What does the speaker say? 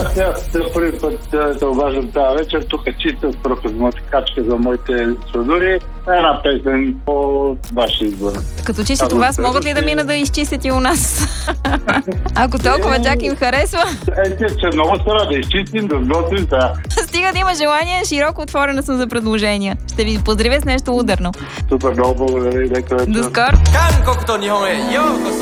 Сега първи път се обаждам тази вечер. Тук чиста профизматикачка за моите судори. Една песен по вашия избор. Като чистят у вас, могат ли да мина да изчистят и у нас? Ако толкова чак им харесва. Че много стара да изчистим, да сготвим. Стига да има желание, широко отворена съм за предложения. Ще ви поздравя с нещо ударно. Супер, много благодаря и лека вечер. До скоро!